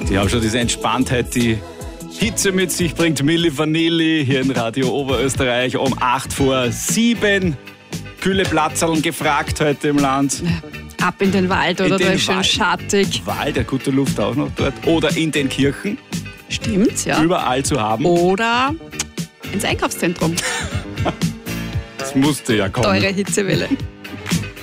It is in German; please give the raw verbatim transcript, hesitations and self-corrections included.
Die haben schon diese Entspanntheit, die Hitze mit sich bringt. Milli Vanilli hier in Radio Oberösterreich um acht vor sieben. Kühle Platzerln gefragt heute im Land. Ab in den Wald oder in da den ist schön Wald. schattig. Wald, der gute Luft auch noch dort. Oder in den Kirchen. Stimmt, ja. Überall zu haben. Oder ins Einkaufszentrum. Das musste ja kommen. Teure Hitzewelle.